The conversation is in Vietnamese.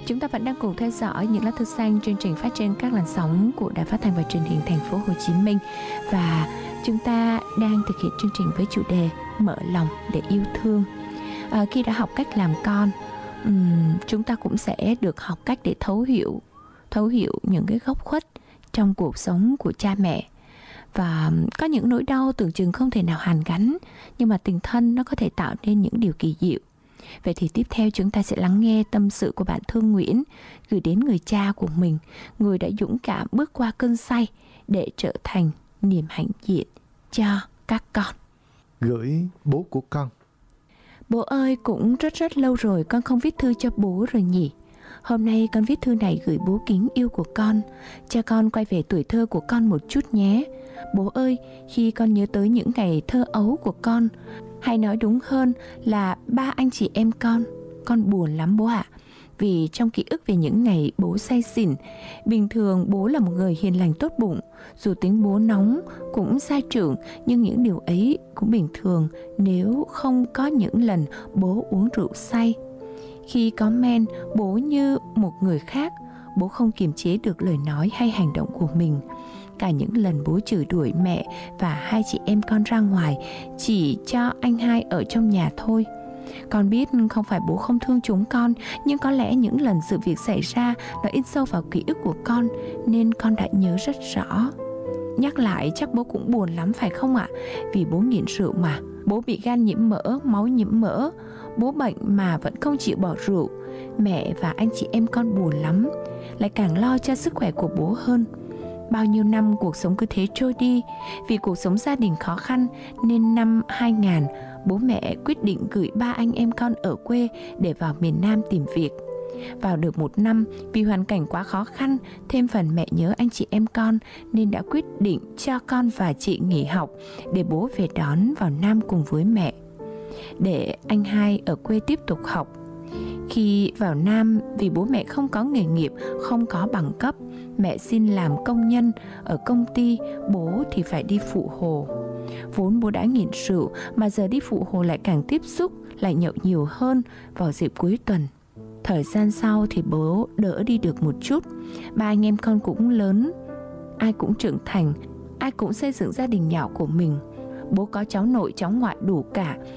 Chúng ta vẫn đang cùng theo dõi những lá thư xanh, chương trình phát trên các làn sóng của Đài Phát thanh và Truyền hình Thành phố Hồ Chí Minh, và chúng ta đang thực hiện chương trình với chủ đề mở lòng để yêu thương. Khi đã học cách làm con, chúng ta cũng sẽ được học cách để thấu hiểu những cái góc khuất trong cuộc sống của cha mẹ. Và có những nỗi đau tưởng chừng không thể nào hàn gắn, nhưng mà tình thân nó có thể tạo nên những điều kỳ diệu. Vậy thì tiếp theo chúng ta sẽ lắng nghe tâm sự của bạn Thương Nguyễn gửi đến người cha của mình, người đã dũng cảm bước qua cơn say để trở thành niềm hãnh diện cho các con. Gửi bố của con. Bố ơi, cũng rất lâu rồi con không viết thư cho bố rồi nhỉ. Hôm nay con viết thư này gửi bố kính yêu của con, cho con quay về tuổi thơ của con một chút nhé. Bố ơi, khi con nhớ tới những ngày thơ ấu của con, hay nói đúng hơn là ba anh chị em con buồn lắm bố ạ. Vì trong ký ức về những ngày bố say xỉn, bình thường bố là một người hiền lành tốt bụng. Dù tính bố nóng cũng gia trưởng, nhưng những điều ấy cũng bình thường nếu không có những lần bố uống rượu say. Khi có men, bố như một người khác, bố không kiềm chế được lời nói hay hành động của mình. Cả những lần bố chửi đuổi mẹ và hai chị em con ra ngoài chỉ cho anh hai ở trong nhà thôi. Con biết không phải bố không thương chúng con, nhưng có lẽ những lần sự việc xảy ra nó in sâu vào ký ức của con nên con đã nhớ rất rõ. Nhắc lại chắc bố cũng buồn lắm phải không ạ? Vì bố nghiện rượu mà. Bố bị gan nhiễm mỡ, máu nhiễm mỡ. Bố bệnh mà vẫn không chịu bỏ rượu. Mẹ và anh chị em con buồn lắm, lại càng lo cho sức khỏe của bố hơn. Bao nhiêu năm cuộc sống cứ thế trôi đi. Vì cuộc sống gia đình khó khăn nên năm 2000, bố mẹ quyết định gửi ba anh em con ở quê để vào miền Nam tìm việc. Vào được 1 năm, vì hoàn cảnh quá khó khăn, thêm phần mẹ nhớ anh chị em con nên đã quyết định cho con và chị nghỉ học để bố về đón vào Nam cùng với mẹ, để anh hai ở quê tiếp tục học. Khi vào Nam, vì bố mẹ không có nghề nghiệp, không có bằng cấp, mẹ xin làm công nhân ở công ty, bố thì phải đi phụ hồ. Vốn bố đã nghiện rượu mà giờ đi phụ hồ lại càng tiếp xúc, lại nhậu nhiều hơn vào dịp cuối tuần. Thời gian sau thì bố đỡ đi được một chút. Ba anh em con cũng lớn, ai cũng trưởng thành, ai cũng xây dựng gia đình nhỏ của mình. Bố có cháu nội cháu ngoại đủ cả,